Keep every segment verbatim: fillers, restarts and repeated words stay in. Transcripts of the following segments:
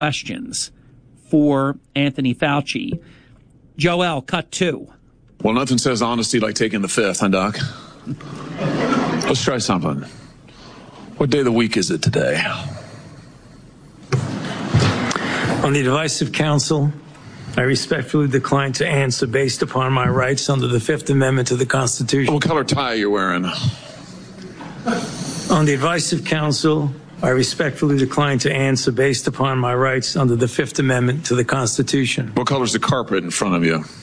questions for Anthony Fauci. Joel, cut two. Well, nothing says honesty like taking the fifth, huh, Doc? Let's try something. What day of the week is it today? On the advice of counsel, I respectfully decline to answer based upon my rights under the Fifth Amendment to the Constitution. What color tie are you wearing? On the advice of counsel, I respectfully decline to answer based upon my rights under the Fifth Amendment to the Constitution. What color's the carpet in front of you?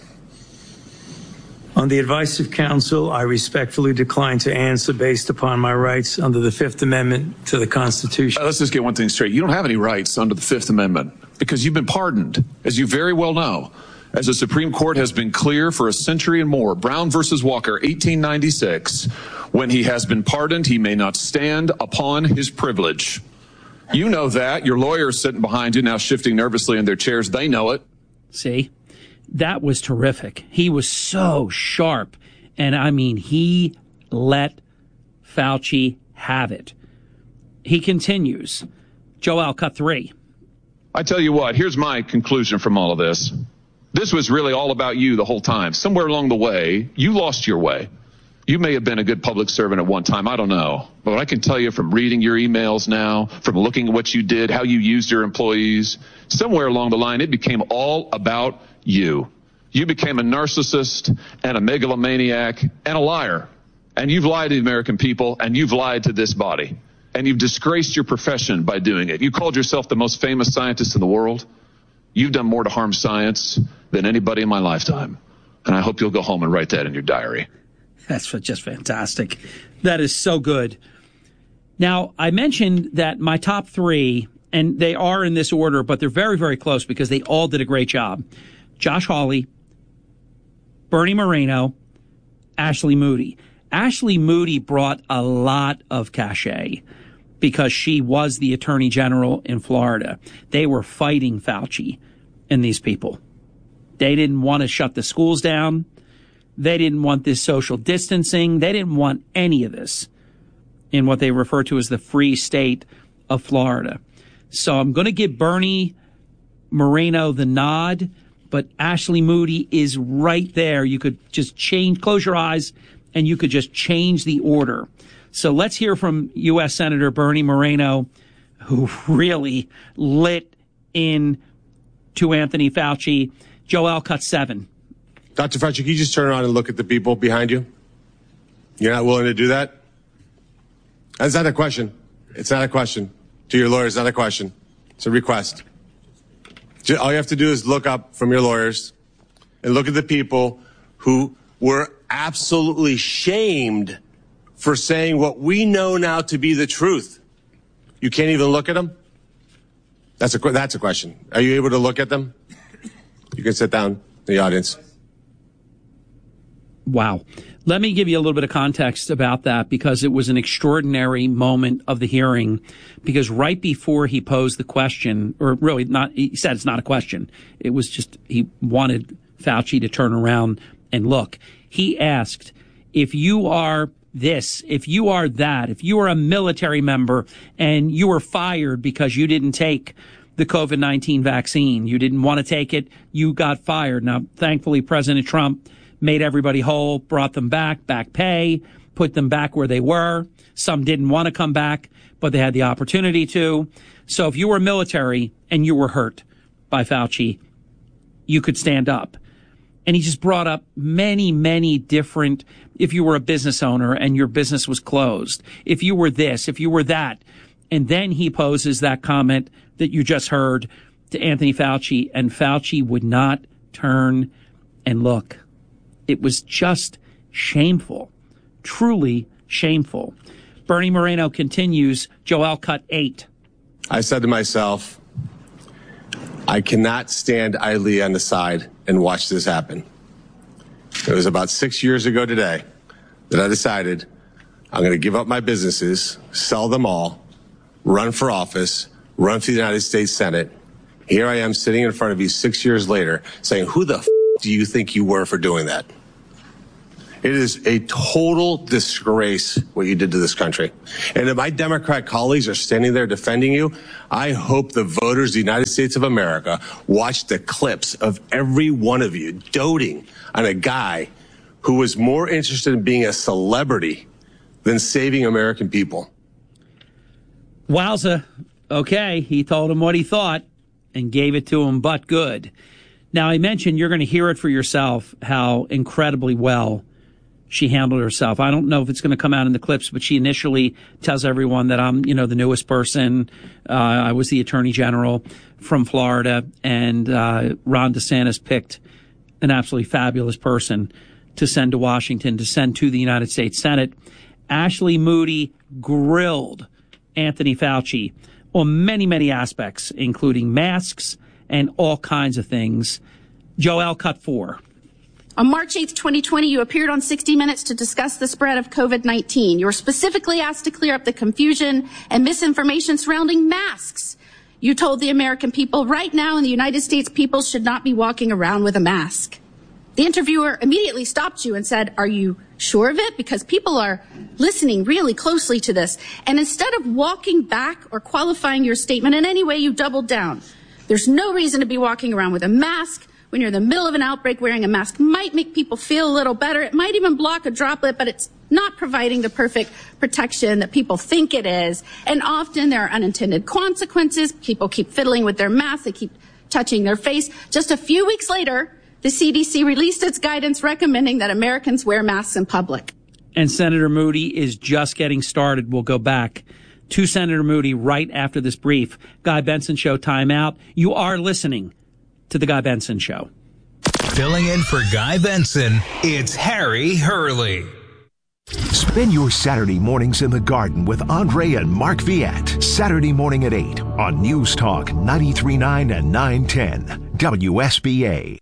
On the advice of counsel, I respectfully decline to answer based upon my rights under the Fifth Amendment to the Constitution. Uh, let's just get one thing straight. You don't have any rights under the Fifth Amendment because you've been pardoned, as you very well know. As the Supreme Court has been clear for a century and more, Brown versus Walker, eighteen ninety-six, when he has been pardoned, he may not stand upon his privilege. You know that. Your lawyers sitting behind you now shifting nervously in their chairs. They know it. See? That was terrific. He was so sharp. And I mean, he let Fauci have it. He continues. Joel, cut three. I tell you what, here's my conclusion from all of this. This was really all about you the whole time. Somewhere along the way, you lost your way. You may have been a good public servant at one time. I don't know. But I can tell you from reading your emails now, from looking at what you did, how you used your employees, somewhere along the line, it became all about you. You became a narcissist and a megalomaniac and a liar. And you've lied to the American people, and you've lied to this body. And you've disgraced your profession by doing it. You called yourself the most famous scientist in the world. You've done more to harm science than anybody in my lifetime. And I hope you'll go home and write that in your diary. That's just fantastic. That is so good. Now, I mentioned that my top three, and they are in this order, but they're very, very close because they all did a great job. Josh Hawley, Bernie Moreno, Ashley Moody. Ashley Moody brought a lot of cachet because she was the attorney general in Florida. They were fighting Fauci and these people. They didn't want to shut the schools down. They didn't want this social distancing. They didn't want any of this in what they refer to as the free state of Florida. So I'm going to give Bernie Moreno the nod, but Ashley Moody is right there. You could just change, close your eyes, and you could just change the order. So let's hear from U S Senator Bernie Moreno, who really lit in to Anthony Fauci. Joel, cut seven. Doctor Fauci, can you just turn around and look at the people behind you? You're not willing to do that? That's not a question. It's not a question. To your lawyers, it's not a question. It's a request. All you have to do is look up from your lawyers and look at the people who were absolutely shamed for saying what we know now to be the truth. You can't even look at them? That's a, that's a question. Are you able to look at them? You can sit down in the audience. Wow. Let me give you a little bit of context about that because it was an extraordinary moment of the hearing because right before he posed the question, or really not, he said it's not a question. It was just, he wanted Fauci to turn around and look. He asked, if you are this, if you are that, if you are a military member and you were fired because you didn't take the COVID nineteen vaccine, you didn't want to take it, you got fired. Now, thankfully, President Trump made everybody whole, brought them back, back pay, put them back where they were. Some didn't want to come back, but they had the opportunity to. So if you were military and you were hurt by Fauci, you could stand up. And he just brought up many, many different, if you were a business owner and your business was closed, if you were this, if you were that. And then he poses that comment that you just heard to Anthony Fauci, and Fauci would not turn and look. It was just shameful, truly shameful. Bernie Moreno continues. Joel, cut eight. I said to myself, I cannot stand idly on the side and watch this happen. It was about six years ago today that I decided I'm going to give up my businesses, sell them all, run for office, run for the United States Senate. Here I am sitting in front of you six years later saying, who the f- do you think you were for doing that? It is a total disgrace what you did to this country. And if my Democrat colleagues are standing there defending you, I hope the voters of the United States of America watch the clips of every one of you doting on a guy who was more interested in being a celebrity than saving American people. Wowza. Okay, he told him what he thought and gave it to him, but good. Now, I mentioned you're going to hear it for yourself how incredibly well she handled herself. I don't know if it's going to come out in the clips, but she initially tells everyone that I'm, you know, the newest person. Uh, I was the attorney general from Florida, and uh, Ron DeSantis picked an absolutely fabulous person to send to Washington, to send to the United States Senate. Ashley Moody grilled Anthony Fauci on many, many aspects, including masks and all kinds of things. Joelle, cut four. On March eighth, twenty twenty, you appeared on sixty minutes to discuss the spread of COVID nineteen. You were specifically asked to clear up the confusion and misinformation surrounding masks. You told the American people right now in the United States, people should not be walking around with a mask. The interviewer immediately stopped you and said, are you sure of it? Because people are listening really closely to this. And instead of walking back or qualifying your statement in any way, you doubled down. There's no reason to be walking around with a mask. When you're in the middle of an outbreak, wearing a mask might make people feel a little better. It might even block a droplet, but it's not providing the perfect protection that people think it is. And often there are unintended consequences. People keep fiddling with their masks. They keep touching their face. Just a few weeks later, the C D C released its guidance recommending that Americans wear masks in public. And Senator Moody is just getting started. We'll go back to Senator Moody right after this brief. Guy Benson Show timeout. You are listening to The Guy Benson Show. Filling in for Guy Benson, it's Harry Hurley. Spend your Saturday mornings in the garden with Andre and Mark Viette. Saturday morning at eight on News Talk ninety-three point nine and nine ten W S B A.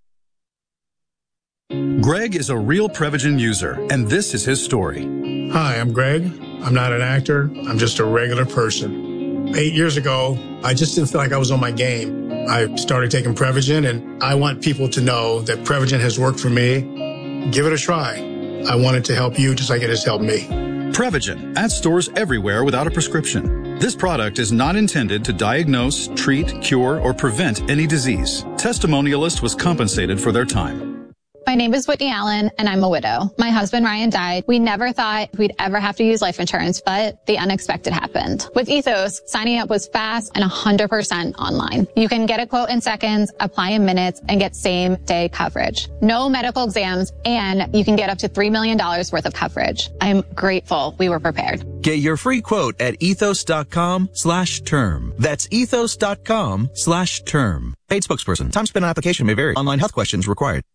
Greg is a real Prevagen user, and this is his story. Hi, I'm Greg. I'm not an actor. I'm just a regular person. Eight years ago, I just didn't feel like I was on my game. I started taking Prevagen, and I want people to know that Prevagen has worked for me. Give it a try. I want it to help you just like it has helped me. Prevagen, at stores everywhere without a prescription. This product is not intended to diagnose, treat, cure, or prevent any disease. Testimonialist was compensated for their time. My name is Whitney Allen, and I'm a widow. My husband, Ryan, died. We never thought we'd ever have to use life insurance, but the unexpected happened. With Ethos, signing up was fast and one hundred percent online. You can get a quote in seconds, apply in minutes, and get same-day coverage. No medical exams, and you can get up to three million dollars worth of coverage. I'm grateful we were prepared. Get your free quote at ethos.com slash term. That's ethos.com slash term. Paid spokesperson. Time spent on application may vary. Online health questions required.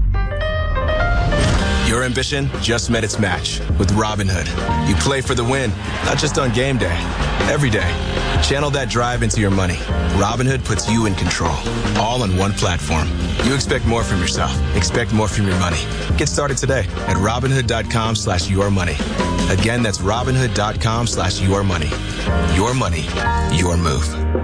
Your ambition just met its match with Robinhood. You play for the win, not just on game day, every day. Channel that drive into your money. Robinhood puts you in control, all on one platform. You expect more from yourself. Expect more from your money. Get started today at Robinhood.com slash your money. Again, that's Robinhood.com slash your money. Your money, your move.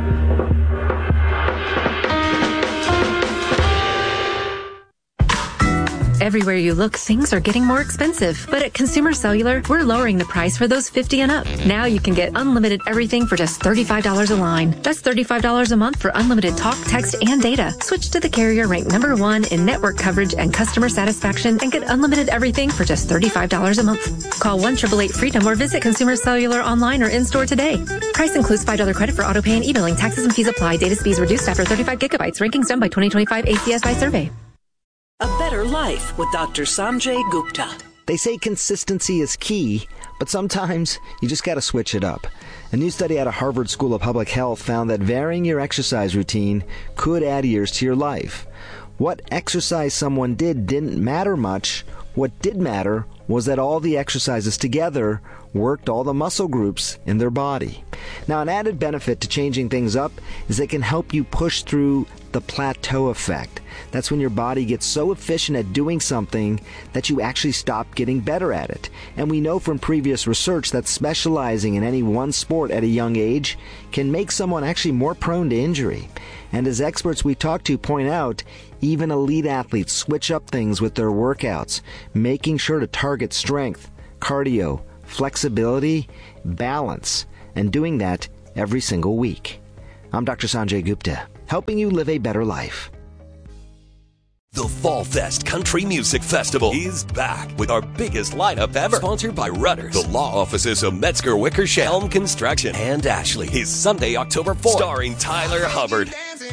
Everywhere you look, things are getting more expensive. But at Consumer Cellular, we're lowering the price for those fifty and up. Now you can get unlimited everything for just thirty-five dollars a line. That's thirty-five dollars a month for unlimited talk, text, and data. Switch to the carrier ranked number one in network coverage and customer satisfaction and get unlimited everything for just thirty-five dollars a month. Call one eight eight eight freedom or visit Consumer Cellular online or in-store today. Price includes five dollars credit for auto pay and e-billing. Taxes and fees apply. Data speeds reduced after thirty-five gigabytes. Rankings done by twenty twenty-five A C S I survey. A better life with Doctor Sanjay Gupta. They say consistency is key, but sometimes you just got to switch it up. A new study out of Harvard School of Public Health found that varying your exercise routine could add years to your life. What exercise someone did didn't matter much. What did matter was that all the exercises together worked all the muscle groups in their body. Now, an added benefit to changing things up is they can help you push through the plateau effect. That's when your body gets so efficient at doing something that you actually stop getting better at it. And we know from previous research that specializing in any one sport at a young age can make someone actually more prone to injury. And as experts we talk to point out, even elite athletes switch up things with their workouts, making sure to target strength, cardio, flexibility, balance, and doing that every single week. I'm Doctor Sanjay Gupta, helping you live a better life. The Fall Fest Country Music Festival is back with our biggest lineup ever. Sponsored by Rudders, the law offices of Metzger Wickersham, Helm Construction, and Ashley. Is Sunday, October fourth. Starring Tyler Hubbard,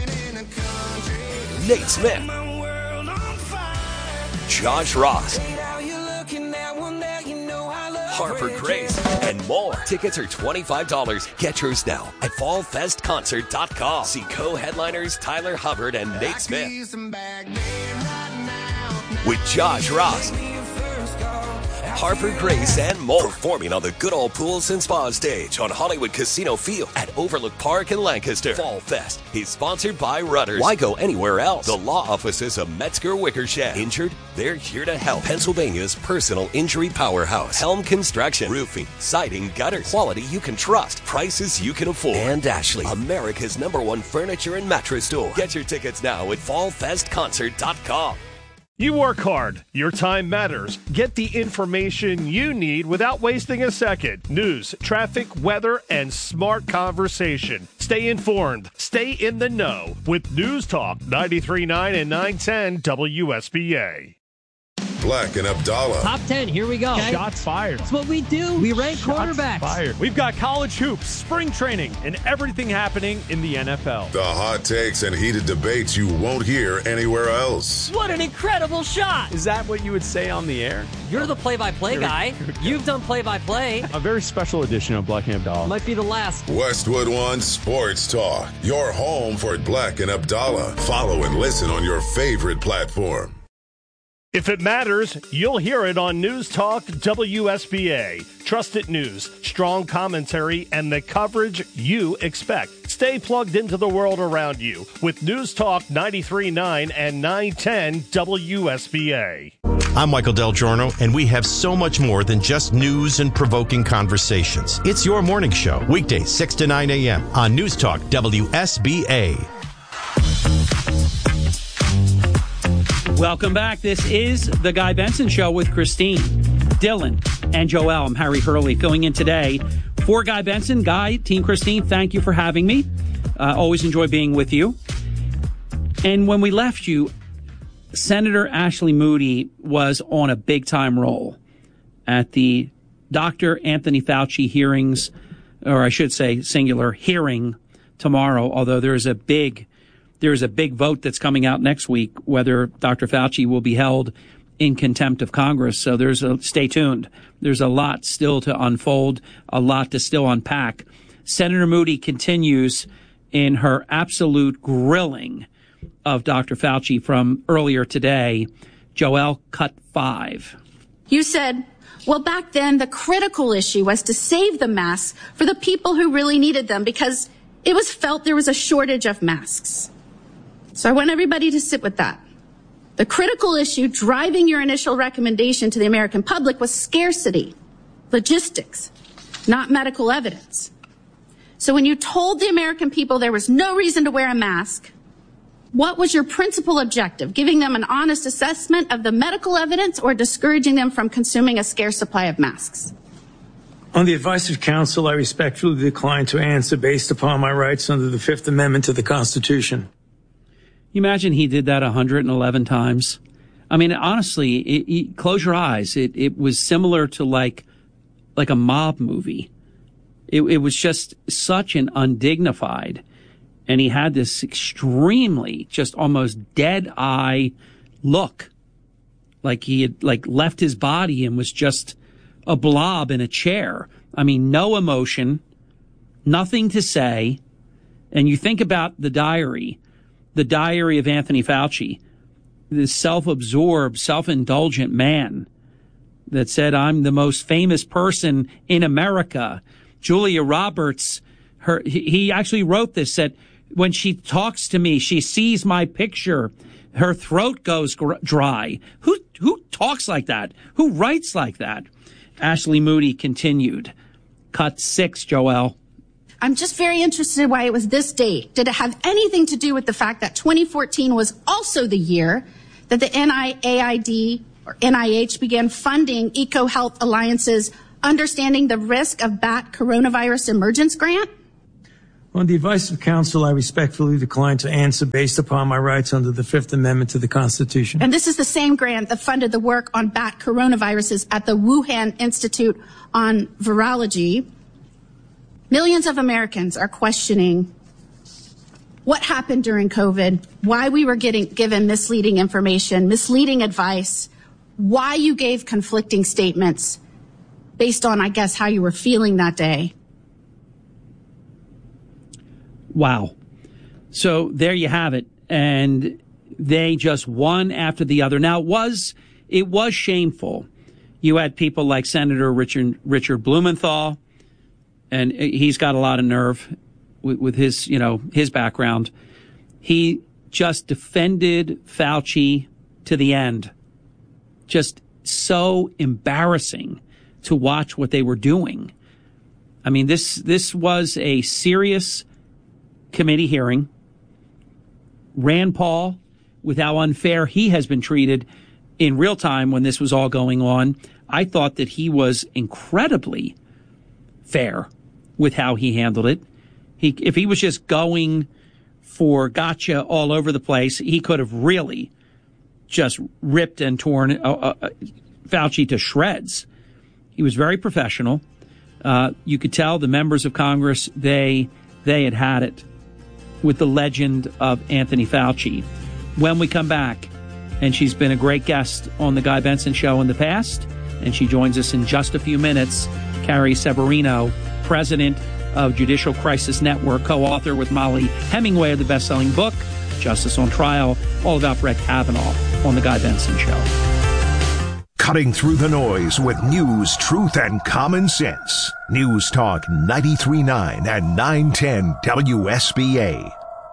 Nate Smith, Josh Ross, Harper Grace, and more. Tickets are twenty-five dollars. Get yours now at fall fest concert dot com. See co-headliners Tyler Hubbard and Nate Smith with Josh Ross, Harper Grace, and more. Performing on the good old pools and spa stage on Hollywood Casino Field at Overlook Park in Lancaster. Fall Fest is sponsored by Rudders. Why go anywhere else? The law offices of Metzger Wickersham. Injured? They're here to help. Pennsylvania's personal injury powerhouse. Helm Construction. Roofing, siding, gutters. Quality you can trust. Prices you can afford. And Ashley, America's number one furniture and mattress store. Get your tickets now at fall fest concert dot com. You work hard. Your time matters. Get the information you need without wasting a second. News, traffic, weather, and smart conversation. Stay informed. Stay in the know with News Talk ninety-three point nine and nine ten W S B A. Black and Abdallah. Top ten, here we go. Okay. Shots fired. That's what we do. We rank Shots quarterbacks. Fired. We've got college hoops, spring training, and everything happening in the N F L. The hot takes and heated debates you won't hear anywhere else. What an incredible shot. Is that what you would say on the air? You're the play-by-play guy. You've done play-by-play. A very special edition of Black and Abdallah. Might be the last. Westwood One Sports Talk. Your home for Black and Abdallah. Follow and listen on your favorite platform. If it matters, you'll hear it on News Talk W S B A. Trusted news, strong commentary, and the coverage you expect. Stay plugged into the world around you with News Talk ninety-three point nine and nine ten W S B A. I'm Michael Del Giorno, and we have so much more than just news and provoking conversations. It's your morning show, weekdays six to nine a.m. on News Talk W S B A. Welcome back. This is the Guy Benson Show with Christine, Dylan, and Joel. I'm Harry Hurley filling in today for Guy Benson. Guy, Team Christine, thank you for having me. Uh, always enjoy being with you. And when we left you, Senator Ashley Moody was on a big-time roll at the Doctor Anthony Fauci hearings, or I should say singular, hearing tomorrow, although there's a big There's a big vote that's coming out next week, whether Doctor Fauci will be held in contempt of Congress. So there's a, stay tuned. There's a lot still to unfold, a lot to still unpack. Senator Moody continues in her absolute grilling of Doctor Fauci from earlier today. Joelle, cut five. You said, well, back then the critical issue was to save the masks for the people who really needed them because it was felt there was a shortage of masks. So I want everybody to sit with that. The critical issue driving your initial recommendation to the American public was scarcity, logistics, not medical evidence. So when you told the American people there was no reason to wear a mask, what was your principal objective? Giving them an honest assessment of the medical evidence or discouraging them from consuming a scarce supply of masks? On the advice of counsel, I respectfully decline to answer based upon my rights under the Fifth Amendment to the Constitution. You imagine he did that one hundred eleven times? I mean, honestly, it, it, close your eyes. It, it was similar to like, like a mob movie. It, it was just such an undignified, and he had this extremely, just almost dead eye look. Like he had like left his body and was just a blob in a chair. I mean, no emotion, nothing to say. And you think about the diary, the diary of Anthony Fauci, this self-absorbed, self-indulgent man that said, I'm the most famous person in America. Julia Roberts, her, he actually wrote this, that when she talks to me, she sees my picture. Her throat goes gr- dry. Who who talks like that? Who writes like that? Ashley Moody continued. Cut six, Joelle. I'm just very interested why it was this date. Did it have anything to do with the fact that twenty fourteen was also the year that the N I A I D or N I H began funding EcoHealth Alliance's Understanding the Risk of Bat Coronavirus Emergence Grant? On the advice of counsel, I respectfully decline to answer based upon my rights under the Fifth Amendment to the Constitution. And this is the same grant that funded the work on bat coronaviruses at the Wuhan Institute on Virology. Millions of Americans are questioning what happened during COVID, why we were getting given misleading information, misleading advice, why you gave conflicting statements based on, I guess, how you were feeling that day. Wow. So there you have it. And they just one after the other. Now, it was, it was shameful. You had people like Senator Richard, Richard Blumenthal, and he's got a lot of nerve with, with his, you know, his background. He just defended Fauci to the end. Just so embarrassing to watch what they were doing. I mean, this, this was a serious committee hearing. Rand Paul, with how unfair he has been treated in real time when this was all going on, I thought that he was incredibly fair with how he handled it. He, if he was just going for gotcha all over the place, he could have really just ripped and torn uh, uh, Fauci to shreds. He was very professional. Uh, you could tell the members of Congress, they they had had it with the legend of Anthony Fauci. When we come back, and she's been a great guest on the Guy Benson Show in the past, and she joins us in just a few minutes, Carrie Severino, president of Judicial Crisis Network, co-author with Molly Hemingway of the best-selling book, Justice on Trial, all about Brett Kavanaugh on the Guy Benson Show. Cutting through the noise with news, truth, and common sense. News Talk ninety-three point nine and nine ten W S B A.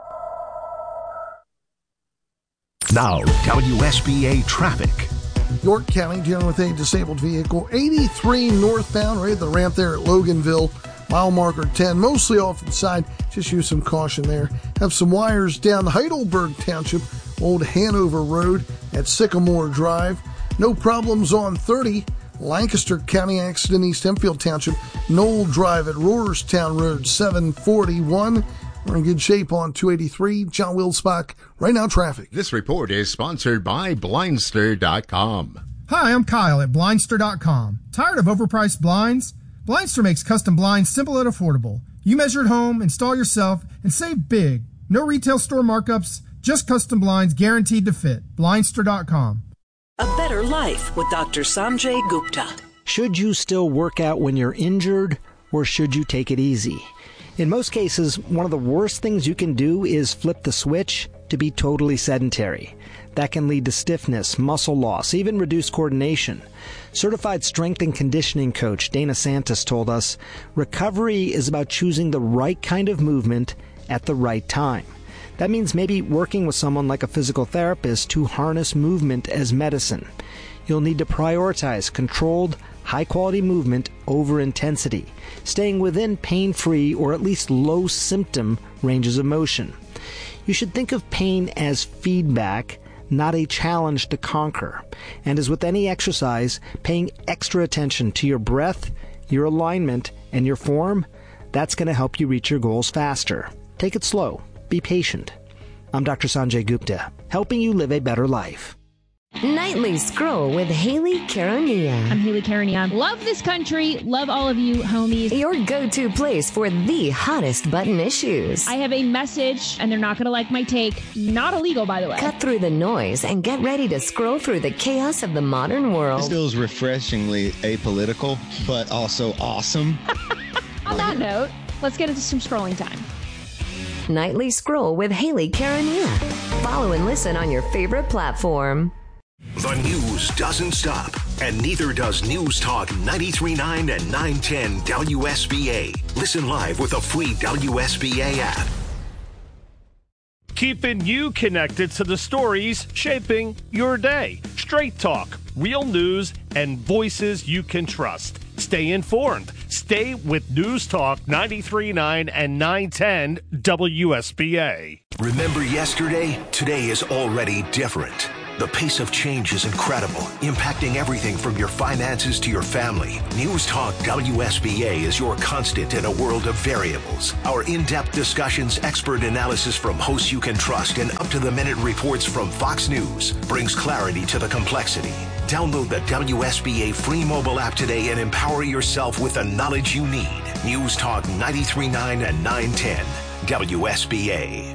Now, W S B A traffic. York County dealing with a disabled vehicle. eighty-three northbound, right at the ramp there at Loganville. Mile marker ten, mostly off to the side. Just use some caution there. Have some wires down Heidelberg Township, Old Hanover Road at Sycamore Drive. No problems on thirty. Lancaster County accident, East Hempfield Township, Knoll Drive at Roarstown Road, seven forty-one. We're in good shape on two eighty-three. John Wilsbach, right now traffic. This report is sponsored by Blindster dot com. Hi, I'm Kyle at Blindster dot com. Tired of overpriced blinds? Blindster makes custom blinds simple and affordable. You measure at home, install yourself, and save big. No retail store markups, just custom blinds guaranteed to fit. Blindster dot com. A better life with Doctor Sanjay Gupta. Should you still work out when you're injured, or should you take it easy? In most cases, one of the worst things you can do is flip the switch to be totally sedentary. That can lead to stiffness, muscle loss, even reduced coordination. Certified strength and conditioning coach Dana Santos told us, recovery is about choosing the right kind of movement at the right time. That means maybe working with someone like a physical therapist to harness movement as medicine. You'll need to prioritize controlled, high-quality movement over intensity, staying within pain-free or at least low-symptom ranges of motion. You should think of pain as feedback, not a challenge to conquer. And as with any exercise, paying extra attention to your breath, your alignment, and your form, that's going to help you reach your goals faster. Take it slow. Be patient. I'm Doctor Sanjay Gupta, helping you live a better life. Nightly Scroll with Haley Karania. I'm Haley Karania. Love this country. Love all of you, homies. Your go-to place for the hottest button issues. I have a message, and they're not going to like my take. Not illegal, by the way. Cut through the noise and get ready to scroll through the chaos of the modern world. This feels refreshingly apolitical, but also awesome. On that note, let's get into some scrolling time. Nightly Scroll with Haley Karania. Follow and listen on your favorite platform. The news doesn't stop, and neither does News Talk ninety-three point nine and nine ten W S B A. Listen live with the free W S B A app. keeping you connected to the stories shaping your day. Straight talk, real news, and voices you can trust. Stay informed. Stay with News Talk ninety-three point nine and nine ten W S B A. Remember yesterday? Today is already different. The pace of change is incredible, impacting everything from your finances to your family. News Talk W S B A is your constant in a world of variables. Our in-depth discussions, expert analysis from hosts you can trust, and up-to-the-minute reports from Fox News brings clarity to the complexity. Download the W S B A free mobile app today and empower yourself with the knowledge you need. News Talk ninety-three point nine and nine ten W S B A.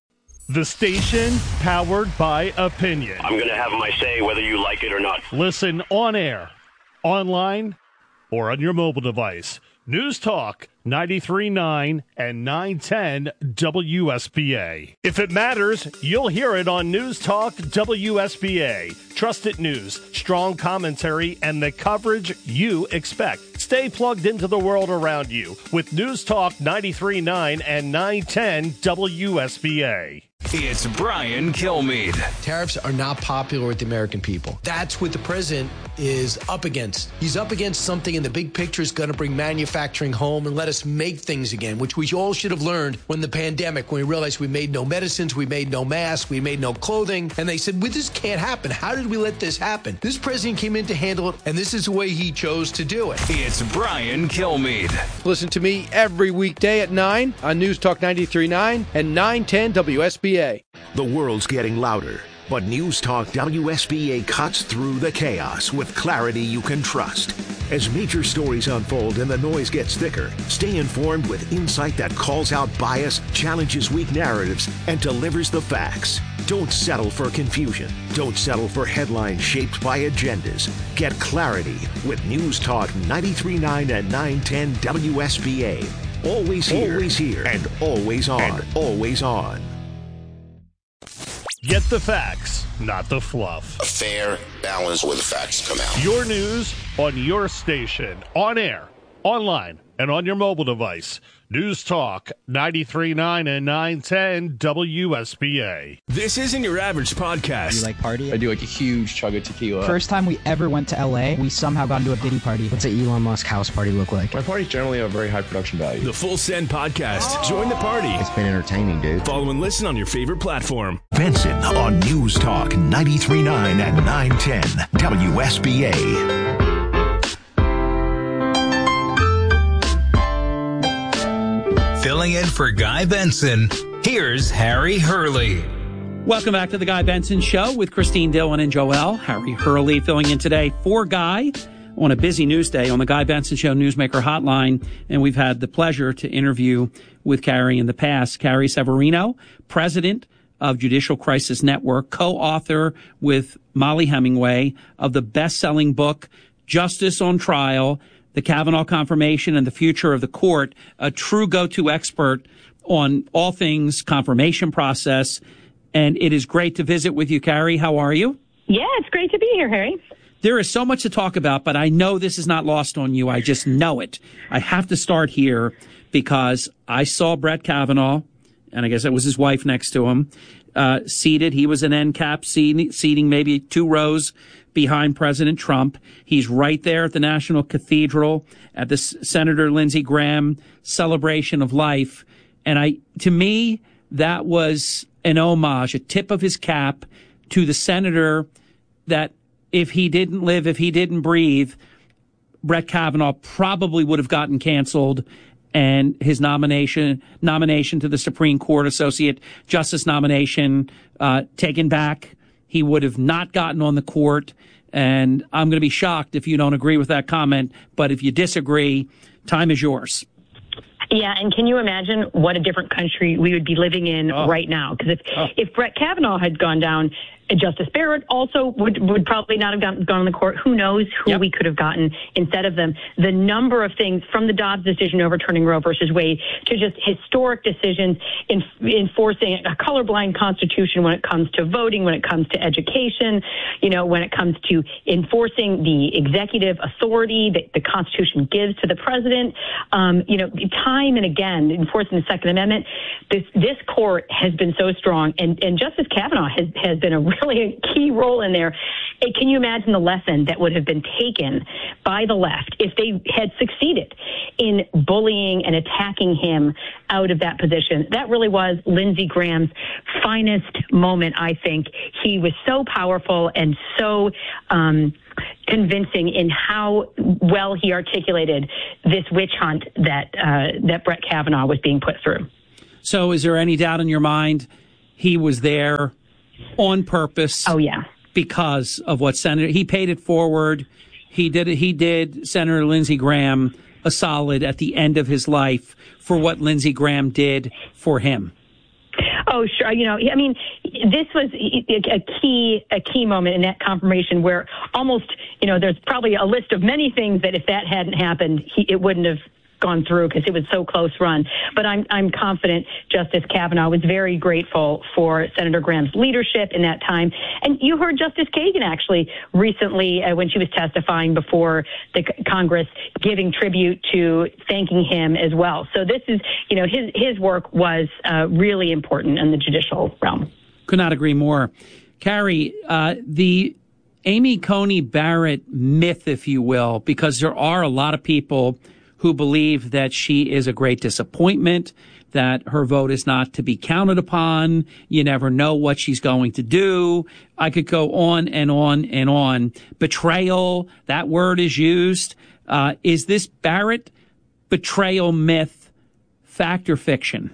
The station powered by opinion. I'm going to have my say whether you like it or not. Listen on air, online, or on your mobile device. News Talk ninety-three point nine and nine ten W S B A. If it matters, you'll hear it on News Talk W S B A. Trusted news, strong commentary, and the coverage you expect. Stay plugged into the world around you with News Talk ninety-three point nine and nine ten W S B A. It's Brian Kilmeade. Tariffs are not popular with the American people. That's what the president is up against. He's up against something in the big picture is going to bring manufacturing home and let us make things again, which we all should have learned when the pandemic, when we realized we made no medicines, we made no masks, we made no clothing. And they said, well, this can't happen. How did we let this happen? This president came in to handle it, and this is the way he chose to do it. It's Brian Kilmeade. Listen to me every weekday at nine on News Talk ninety-three point nine and nine ten W S B A. The world's getting louder, but News Talk W S B A cuts through the chaos with clarity you can trust. As major stories unfold and the noise gets thicker, stay informed with insight that calls out bias, challenges weak narratives, and delivers the facts. Don't settle for confusion. Don't settle for headlines shaped by agendas. Get clarity with News Talk ninety-three point nine and nine ten W S B A. Always here, always here, and always on, and always on. Get the facts, not the fluff. A fair balance where the facts come out. Your news on your station, on air, online, and on your mobile device. News Talk ninety-three point nine and nine ten W S B A. This isn't your average podcast. Do you like party? I do like a huge chug of tequila. First time we ever went to L A, we somehow got into a Diddy party. What's an Elon Musk house party look like? My parties generally have very high production value. The Full Send Podcast. Oh. Join the party. It's been entertaining, dude. Follow and listen on your favorite platform. Benson on News Talk ninety-three point nine and nine ten W S B A. Filling in for Guy Benson, here's Harry Hurley. Welcome back to the Guy Benson Show with Christine Dillon and Joel. Harry Hurley filling in today for Guy on a busy news day on the Guy Benson Show Newsmaker Hotline. And we've had the pleasure to interview with Carrie in the past. Carrie Severino, president of Judicial Crisis Network, co-author with Molly Hemingway of the best-selling book, Justice on Trial, The Kavanaugh Confirmation and the Future of the Court, a true go-to expert on all things confirmation process. And it is great to visit with you, Carrie. How are you? Yeah, it's great to be here, Harry. There is so much to talk about, but I know this is not lost on you. I just know it. I have to start here because I saw Brett Kavanaugh, and I guess it was his wife next to him, uh, seated. He was an end cap seating, seating maybe two rows behind President Trump. He's right there at the National Cathedral at the Senator Lindsey Graham celebration of life. And I, to me, that was an homage, a tip of his cap to the senator that if he didn't live, if he didn't breathe, Brett Kavanaugh probably would have gotten canceled and his nomination, nomination to the Supreme Court Associate Justice nomination, uh, taken back. He would have not gotten on the court. And I'm going to be shocked if you don't agree with that comment. But if you disagree, time is yours. Yeah, and can you imagine what a different country we would be living in oh. right now? Because if, oh. if Brett Kavanaugh had gone down, Justice Barrett also would, would probably not have gone, gone on the court. Who knows who yep. we could have gotten instead of them. The number of things from the Dobbs decision overturning Roe versus Wade to just historic decisions in enforcing a colorblind constitution when it comes to voting, when it comes to education, you know, when it comes to enforcing the executive authority that the Constitution gives to the president, um, you know, time and again, enforcing the Second Amendment. This, this court has been so strong, and, and Justice Kavanaugh has, has been a really a key role in there. It, can you imagine the lesson that would have been taken by the left if they had succeeded in bullying and attacking him out of that position? That really was Lindsey Graham's finest moment, I think. He was so powerful and so um, convincing in how well he articulated this witch hunt that uh, that Brett Kavanaugh was being put through. So is there any doubt in your mind he was there on purpose? Oh, yeah. Because of what Senator, he paid it forward. He did he did Senator Lindsey Graham a solid at the end of his life for what Lindsey Graham did for him. Oh, sure. You know, I mean, this was a key, a key moment in that confirmation where almost, you know, there's probably a list of many things that if that hadn't happened, he, it wouldn't have gone through because it was so close run. But I'm I'm confident Justice Kavanaugh was very grateful for Senator Graham's leadership in that time. And you heard Justice Kagan actually recently uh, when she was testifying before the c- Congress giving tribute to thanking him as well. So this is, you know, his his work was uh, really important in the judicial realm. Could not agree more. Carrie, uh, the Amy Coney Barrett myth, if you will, because there are a lot of people who believe that she is a great disappointment, that her vote is not to be counted upon. You never know what she's going to do. I could go on and on and on. Betrayal, that word is used. Uh, is this Barrett betrayal myth fact or fiction?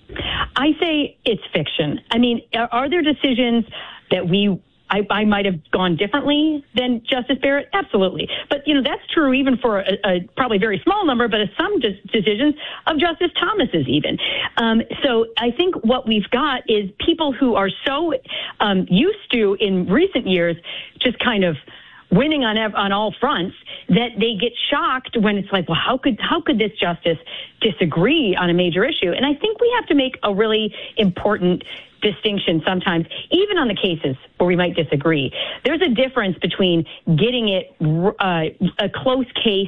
I say it's fiction. I mean, are, are there decisions that we I, I might have gone differently than Justice Barrett? Absolutely. But, you know, that's true even for a, a probably very small number, but some de- decisions of Justice Thomas's even. Um, so I think what we've got is people who are so um, used to in recent years just kind of winning on ev- on all fronts that they get shocked when it's like, well, how could how could this justice disagree on a major issue? And I think we have to make a really important distinction sometimes, even on the cases where we might disagree. There's a difference between getting it uh, a close case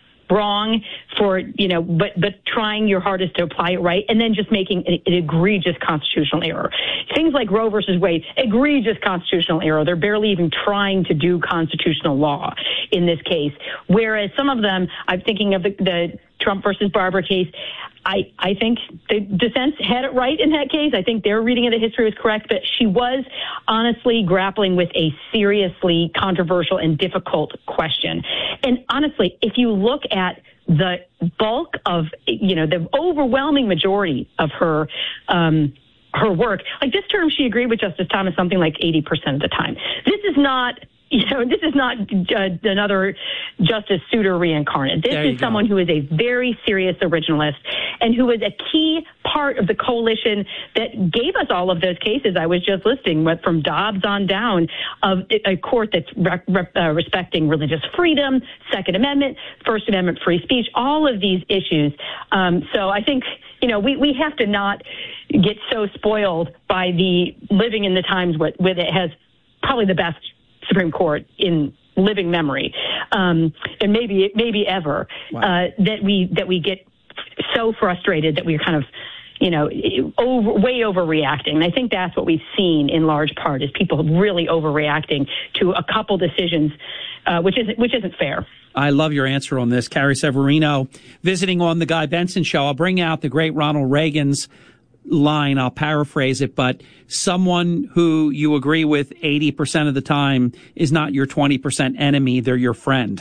wrong for, you know, but but trying your hardest to apply it right, and then just making an, an egregious constitutional error. Things like Roe versus Wade, egregious constitutional error. They're barely even trying to do constitutional law in this case. Whereas some of them, I'm thinking of the, the Trump versus Barber case. I, I think the defense had it right in that case. I think their reading of the history was correct, but she was honestly grappling with a seriously controversial and difficult question. And honestly, if you look at the bulk of, you know, the overwhelming majority of her, um, her work, like this term, she agreed with Justice Thomas something like eighty percent of the time. This is not, you know, this is not uh, another Justice Souter reincarnate. This is go. someone who is a very serious originalist and who is a key part of the coalition that gave us all of those cases I was just listing, from Dobbs on down, of a court that's re- re- uh, respecting religious freedom, Second Amendment, First Amendment free speech, all of these issues. Um, so I think, you know, we, we have to not get so spoiled by the living in the times with, with it has probably the best Supreme Court in living memory, um, and maybe maybe ever, wow. uh, that we that we get so frustrated that we're kind of, you know, over, way overreacting. And I think that's what we've seen in large part, is people really overreacting to a couple decisions, uh, which isn't which isn't fair. I love your answer on this, Carrie Severino, visiting on the Guy Benson Show. I'll bring out the great Ronald Reagan's line, I'll paraphrase it, but someone who you agree with eighty percent of the time is not your twenty percent enemy, they're your friend.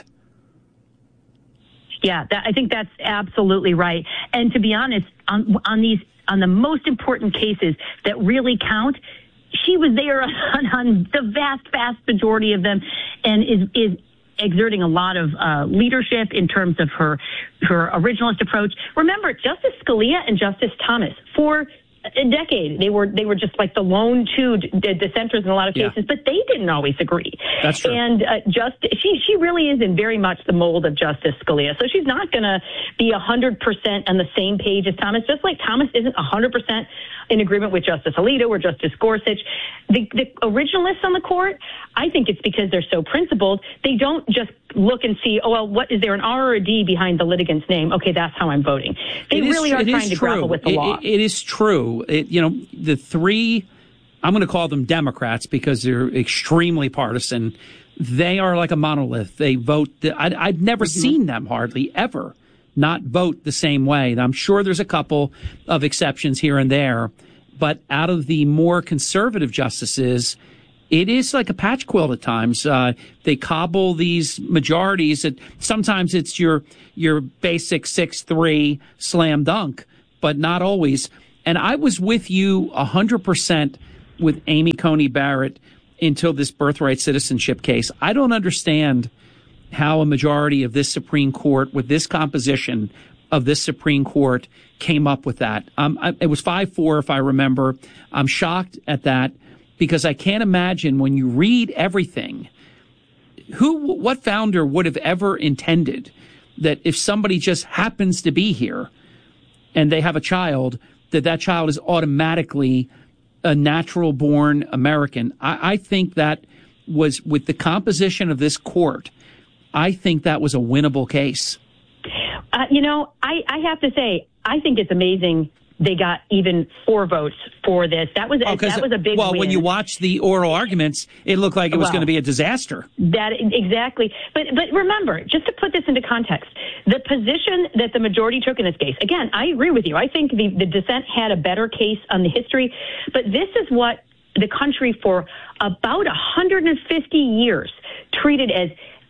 Yeah, that, I think that's absolutely right. And to be honest, on, on these, on the most important cases that really count, she was there on, on the vast, vast majority of them, and is, is exerting a lot of uh, leadership in terms of her her originalist approach. Remember, Justice Scalia and Justice Thomas, for a decade. They were they were just like the lone two d- dissenters in a lot of cases, yeah. but they didn't always agree. That's true. And uh, just she she really is in very much the mold of Justice Scalia. So she's not going to be one hundred percent on the same page as Thomas, just like Thomas isn't one hundred percent in agreement with Justice Alito or Justice Gorsuch. The, the originalists on the court, I think it's because they're so principled. They don't just look and see, oh, well, what is there an R or a D behind the litigant's name? Okay, that's how I'm voting. They it really is, are trying to true. grapple with the it, law. It, it is true. It, you know, the three, I'm going to call them Democrats because they're extremely partisan. They are like a monolith. They vote. The, I, I've never mm-hmm. seen them hardly ever not vote the same way. And I'm sure there's a couple of exceptions here and there, but out of the more conservative justices, it is like a patch quilt at times. Uh, they cobble these majorities that sometimes it's your your basic six three slam dunk, but not always. And I was with you one hundred percent with Amy Coney Barrett until this birthright citizenship case. I don't understand how a majority of this Supreme Court, with this composition of this Supreme Court, came up with that. Um, I, it was five four, if I remember. I'm shocked at that because I can't imagine when you read everything, who, what founder would have ever intended that if somebody just happens to be here and they have a child, that that child is automatically a natural born American. I, I think that was, with the composition of this court, I think that was a winnable case. Uh, you know, I, I have to say, I think it's amazing they got even four votes for this. That was oh, that was a big well, win. When you watch the oral arguments, it looked like it was well, going to be a disaster. That exactly. But but remember, just to put this into context, the position that the majority took in this case, again, I agree with you. I think the, the dissent had a better case on the history, but this is what the country for about one hundred fifty years treated as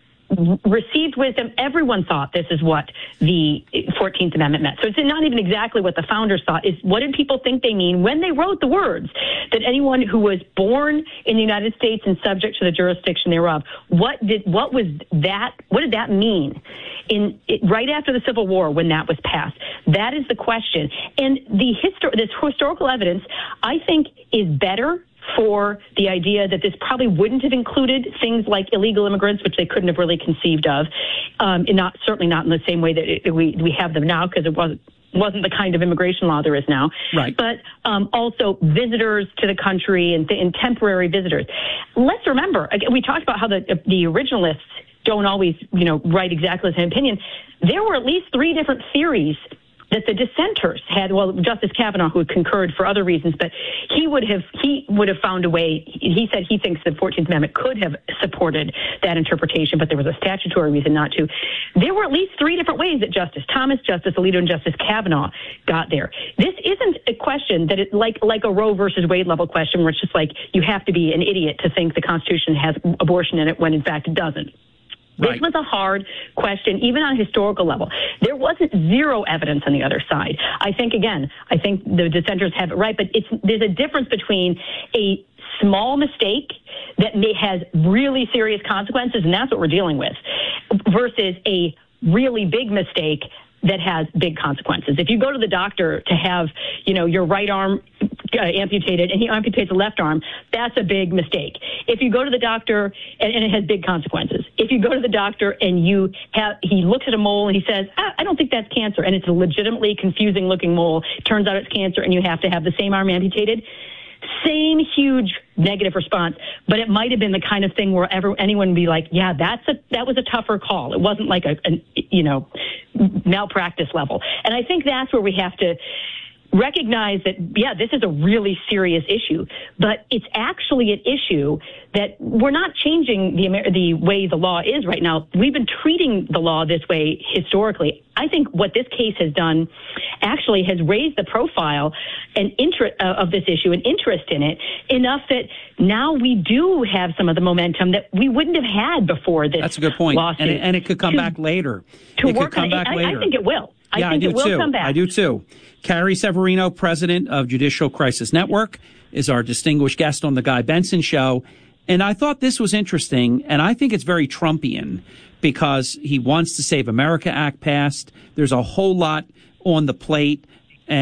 received wisdom. Everyone thought this is what the fourteenth Amendment meant. So it's not even exactly what the founders thought. Is what did people think they mean when they wrote the words that anyone who was born in the United States and subject to the jurisdiction thereof? What did what was that? What did that mean in it, right after the Civil War when that was passed? That is the question. And the histor- this historical evidence, I think, is better for the idea that this probably wouldn't have included things like illegal immigrants, which they couldn't have really conceived of, um, and not certainly not in the same way that it, we we have them now, because it wasn't wasn't the kind of immigration law there is now. Right. But um, also visitors to the country and, and temporary visitors. Let's remember, again, we talked about how the the originalists don't always, you know, write exactly the same opinion. There were at least three different theories that the dissenters had. Well, Justice Kavanaugh, who concurred for other reasons, but he would have he would have found a way. He said he thinks the fourteenth Amendment could have supported that interpretation, but there was a statutory reason not to. There were at least three different ways that Justice Thomas, Justice Alito, and Justice Kavanaugh got there. This isn't a question that it like like a Roe versus Wade level question where it's just like you have to be an idiot to think the Constitution has abortion in it when in fact it doesn't. Right. This was a hard question, even on a historical level. There wasn't zero evidence on the other side. I think, again, I think the dissenters have it right, but it's there's a difference between a small mistake that may has really serious consequences, and that's what we're dealing with, versus a really big mistake that has big consequences. If you go to the doctor to have, you know, your right arm uh, amputated and he amputates the left arm, that's a big mistake. If you go to the doctor and, and it has big consequences. If you go to the doctor and you have, he looks at a mole and he says, ah, I don't think that's cancer, and it's a legitimately confusing looking mole, turns out it's cancer, and you have to have the same arm amputated. Same huge negative response, but it might have been the kind of thing where ever, anyone would be like, yeah, that's a, that was a tougher call. It wasn't like a, a, you know, malpractice level. And I think that's where we have to recognize that, yeah, this is a really serious issue, but it's actually an issue that we're not changing the Amer- the way the law is right now. We've been treating the law this way historically. I think what this case has done actually has raised the profile and interest uh, of this issue and interest in it enough that now we do have some of the momentum that we wouldn't have had before this. That's a good point. Lawsuit. And it, and it could come to, back later. To it work could come on back I, later. I think it will. I yeah, think I do it will too. come back. I do too. Carrie Severino, president of Judicial Crisis Network, is our distinguished guest on the Guy Benson Show. And I thought this was interesting, and I think it's very Trumpian because he wants to Save America Act passed. There's a whole lot on the plate, and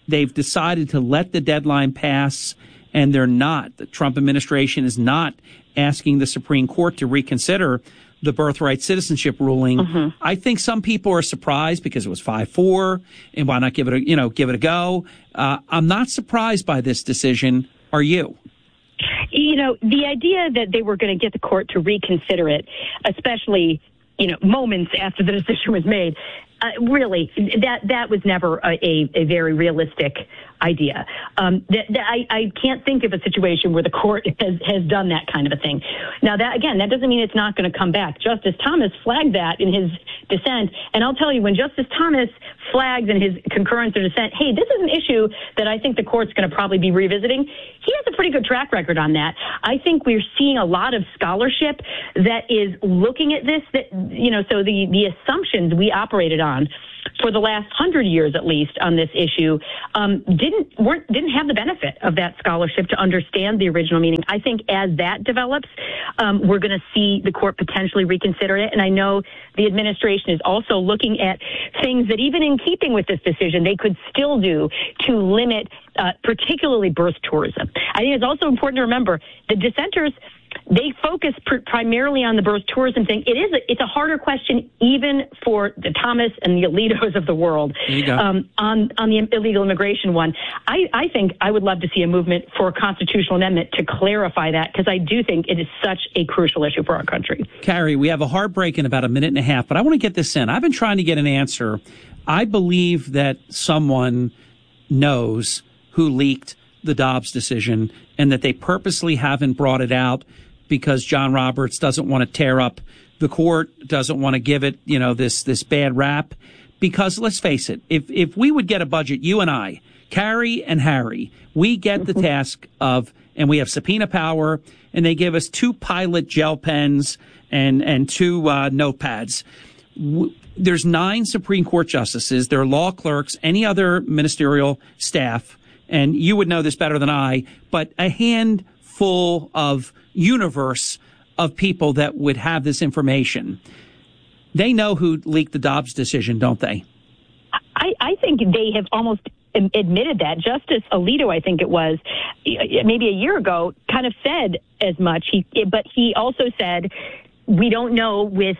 they've decided to let the deadline pass, and they're not. The Trump administration is not asking the Supreme Court to reconsider the birthright citizenship ruling. Mm-hmm. I think some people are surprised because it was five four, and why not give it a, you know, give it a go? Uh, I'm not surprised by this decision. Are you? You know, the idea that they were going to get the court to reconsider it, especially, you know, moments after the decision was made, uh, really, that that was never a, a, a very realistic idea. Um, that, that I, I can't think of a situation where the court has, has done that kind of a thing. Now, that again, that doesn't mean it's not going to come back. Justice Thomas flagged that in his dissent. And I'll tell you, when Justice Thomas flags in his concurrence or dissent, hey, this is an issue that I think the court's going to probably be revisiting, he has a pretty good track record on that. I think we're seeing a lot of scholarship that is looking at this, that, you know, so the, the assumptions we operated on for the last hundred years, at least, on this issue, um, didn't weren't didn't have the benefit of that scholarship to understand the original meaning. I think as that develops, um, we're going to see the court potentially reconsider it. And I know the administration is also looking at things that, even in keeping with this decision, they could still do to limit, uh, particularly birth tourism. I think it's also important to remember the dissenters, they focus pr- primarily on the birth tourism thing. It is a, it's a harder question even for the Thomas and the Alitos of the world um, on on the illegal immigration one. I, I think I would love to see a movement for a constitutional amendment to clarify that, because I do think it is such a crucial issue for our country. Carrie, we have a hard break in about a minute and a half, but I want to get this in. I've been trying to get an answer. I believe that someone knows who leaked the Dobbs decision, and that they purposely haven't brought it out because John Roberts doesn't want to tear up the court, doesn't want to give it, you know, this this bad rap. Because let's face it, if if we would get a budget, you and I, Carrie and Harry, we get the task of, and we have subpoena power, and they give us two Pilot gel pens and and two uh, notepads. W- There's nine Supreme Court justices, their law clerks, any other ministerial staff, and you would know this better than I, but a handful of universe of people that would have this information. They know who leaked the Dobbs decision, don't they? I, I think they have almost admitted that. Justice Alito, I think it was, maybe a year ago, kind of said as much. He, but he also said, we don't know with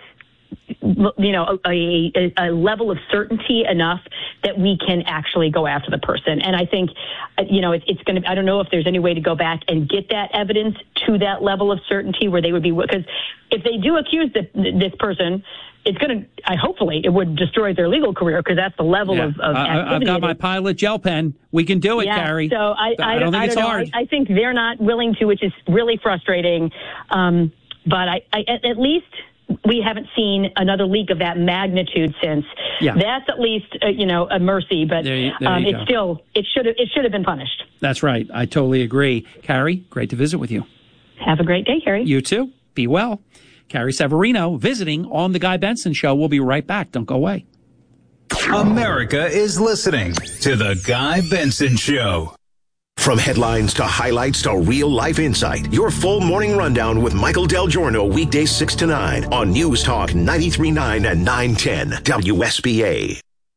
you know, a, a, a level of certainty enough that we can actually go after the person. And I think, you know, it, it's going to, I don't know if there's any way to go back and get that evidence to that level of certainty where they would be, because if they do accuse the, this person, it's going to, I hopefully it would destroy their legal career, because that's the level yeah. of, of uh, activity. I've got my Pilot gel pen. We can do it, yeah, Carrie. So I, I, I don't think I it's don't hard. I, I think they're not willing to, which is really frustrating. Um, but I, I at, at least we haven't seen another leak of that magnitude since. Yeah. That's at least, uh, you know, a mercy, but there you, there um, you it's still, it should have, it should have been punished. That's right. I totally agree. Carrie, great to visit with you. Have a great day, Carrie. You too. Be well. Carrie Severino visiting on The Guy Benson Show. We'll be right back. Don't go away. America is listening to The Guy Benson Show. From headlines to highlights to real-life insight, your full morning rundown with Michael Del Giorno, weekdays six to nine on News Talk ninety-three point nine and nine ten W S B A.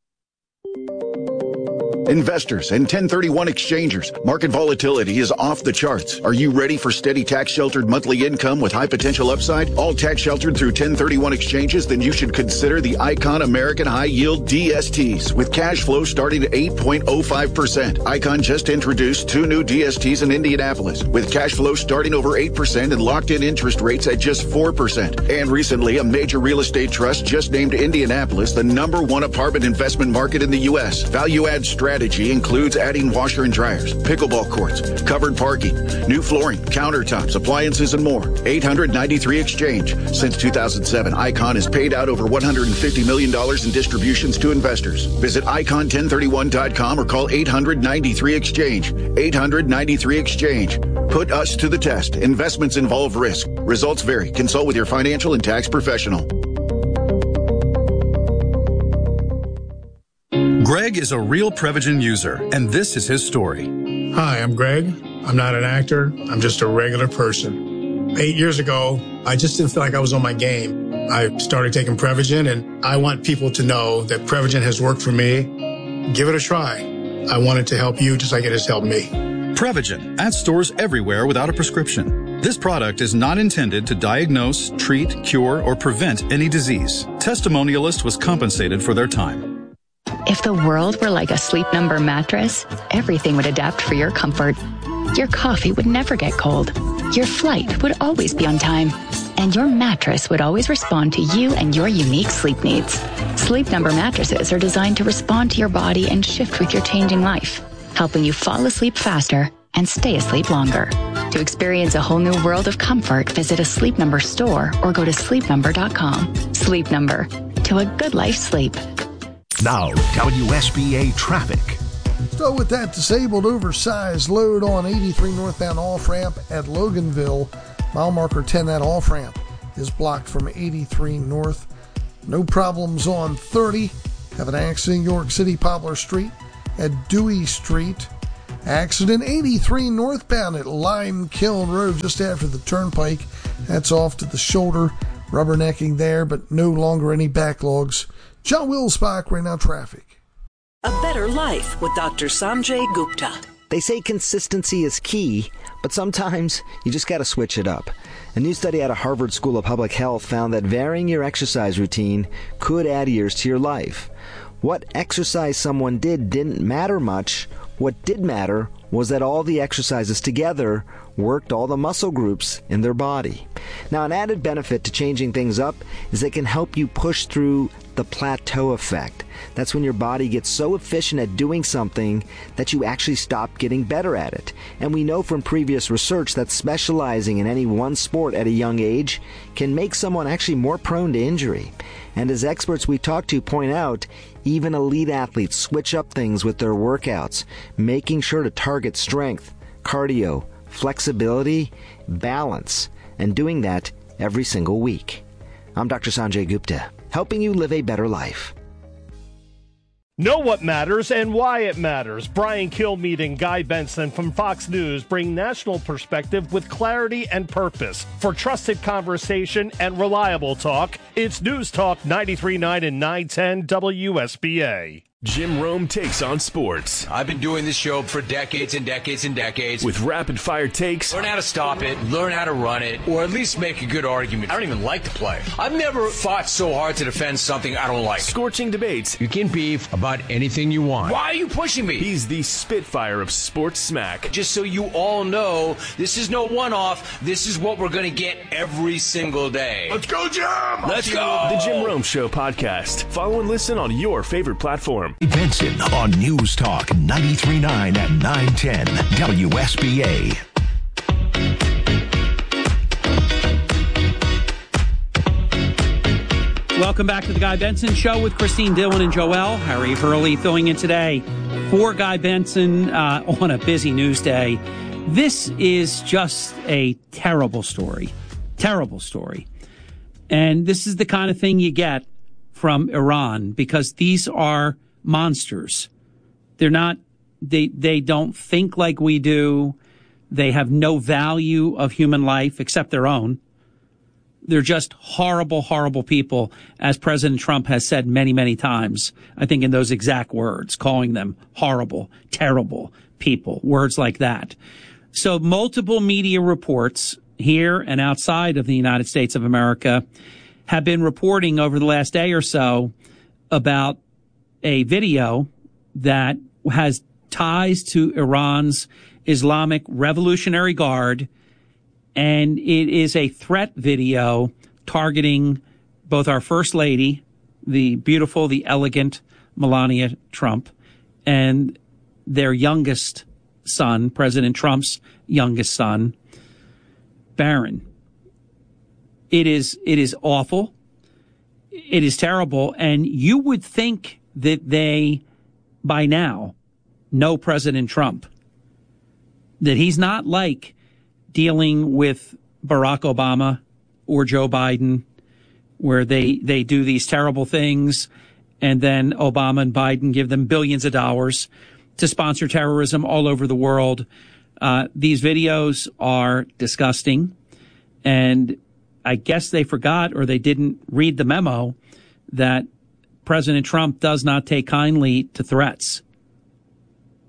Investors and ten thirty-one exchangers, market volatility is off the charts. Are you ready for steady tax-sheltered monthly income with high potential upside? All tax-sheltered through ten thirty-one exchanges? Then you should consider the Icon American High Yield D S Ts with cash flow starting at eight point oh five percent. Icon just introduced two new D S Ts in Indianapolis with cash flow starting over eight percent and locked-in interest rates at just four percent. And recently, a major real estate trust just named Indianapolis the number one apartment investment market in the U S. Value-add strategy Strategy includes adding washer and dryers, pickleball courts, covered parking, new flooring, countertops, appliances, and more. eight hundred ninety-three Exchange. Since two thousand seven, Icon has paid out over one hundred fifty million dollars in distributions to investors. Visit icon ten thirty-one dot com or call eight hundred ninety-three Exchange. eight hundred ninety-three Exchange. Put us to the test. Investments involve risk. Results vary. Consult with your financial and tax professional. Greg is a real Prevagen user, and this is his story. Hi, I'm Greg. I'm not an actor. I'm just a regular person. Eight years ago, I just didn't feel like I was on my game. I started taking Prevagen, and I want people to know that Prevagen has worked for me. Give it a try. I wanted to help you just like it has helped me. Prevagen, at stores everywhere without a prescription. This product is not intended to diagnose, treat, cure, or prevent any disease. Testimonialist was compensated for their time. If the world were like a Sleep Number mattress, everything would adapt for your comfort. Your coffee would never get cold. Your flight would always be on time. And your mattress would always respond to you and your unique sleep needs. Sleep Number mattresses are designed to respond to your body and shift with your changing life, helping you fall asleep faster and stay asleep longer. To experience a whole new world of comfort, visit a Sleep Number store or go to sleep number dot com. Sleep Number, to a good life sleep. Now, W S B A traffic. So with that disabled oversized load on eighty-three northbound off-ramp at Loganville, mile marker ten, that off-ramp is blocked from eighty-three north. No problems on thirty. Have an accident York City Poplar Street at Dewey Street. Accident eighty-three northbound at Lime Kiln Road just after the turnpike. That's off to the shoulder. Rubbernecking there, but no longer any backlogs. John Wilsbach, right now traffic. A Better Life with Doctor Sanjay Gupta. They say consistency is key, but sometimes you just got to switch it up. A new study out of Harvard School of Public Health found that varying your exercise routine could add years to your life. What exercise someone did didn't matter much. What did matter was that all the exercises together worked all the muscle groups in their body. Now, an added benefit to changing things up is they can help you push through the plateau effect. That's when your body gets so efficient at doing something that you actually stop getting better at it. And we know from previous research that specializing in any one sport at a young age can make someone actually more prone to injury. And as experts we talk to point out, even elite athletes switch up things with their workouts, making sure to target strength, cardio, flexibility, balance, and doing that every single week. I'm Doctor Sanjay Gupta, helping you live a better life. Know what matters and why it matters. Brian Kilmeade and Guy Benson from Fox News bring national perspective with clarity and purpose. For trusted conversation and reliable talk, it's News Talk ninety-three point nine and nine ten W S B A. Jim Rome takes on sports. I've been doing this show for decades and decades and decades. With rapid-fire takes. Learn how to stop it, learn how to run it, or at least make a good argument. I don't even like the play. I've never fought so hard to defend something I don't like. Scorching debates. You can beef about anything you want. Why are you pushing me? He's the Spitfire of sports smack. Just so you all know, this is no one-off. This is what we're going to get every single day. Let's go, Jim! Let's go! The Jim Rome Show podcast. Follow and listen on your favorite platform. Benson on News Talk ninety-three point nine and nine ten W S B A. Welcome back to the Guy Benson Show with Christine Dillon and Joel. Harry Hurley filling in today for Guy Benson uh, on a busy news day. This is just a terrible story. Terrible story. And this is the kind of thing you get from Iran because these are monsters. They're not, they, they don't think like we do. They have no value of human life except their own. They're just horrible, horrible people, as President Trump has said many, many times, I think in those exact words, calling them horrible, terrible people, words like that. So multiple media reports here and outside of the United States of America have been reporting over the last day or so about a video that has ties to Iran's Islamic Revolutionary Guard, and it is a threat video targeting both our First Lady, the beautiful, the elegant Melania Trump, and their youngest son, President Trump's youngest son, Barron. It is, it is awful. It is terrible. And you would think that they, by now, know President Trump, that he's not like dealing with Barack Obama or Joe Biden, where they, they do these terrible things, and then Obama and Biden give them billions of dollars to sponsor terrorism all over the world. Uh, these videos are disgusting, and I guess they forgot or they didn't read the memo that President Trump does not take kindly to threats.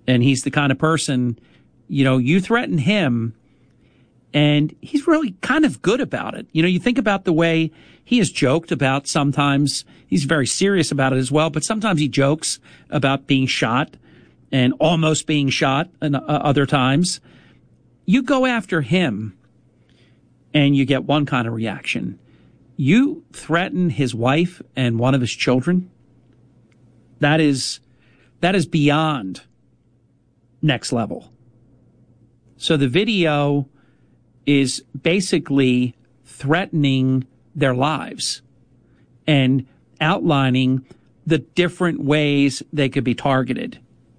And he's the kind of person, you know, you threaten him and he's really kind of good about it. You know, you think about the way he has joked about sometimes, he's very serious about it as well, but sometimes he jokes about being shot and almost being shot and uh, other times. You go after him and you get one kind of reaction. You threaten his wife and one of his children. That is, that is beyond next level. So the video is basically threatening their lives and outlining the different ways they could be targeted.